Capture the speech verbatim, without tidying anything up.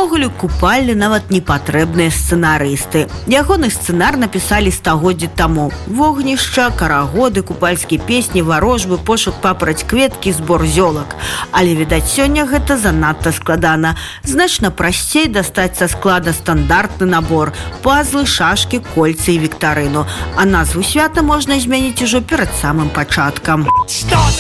Увогуле купальні нават не патрэбныя сцэнарысты. Ягоны сцэнар напісалі стагоддзі таму. Вогнішча, карагоды, купальскія песні, варожбы, пошук папараць кветкі, збор зёлак. Але, відаць, сёння гэта занадта складана. Значна прасцей дастаць са склада стандартны набор – пазлы, шашкі, кольцы і віктарыну. А назву свята можна змяніць ужо перад самым пачаткам.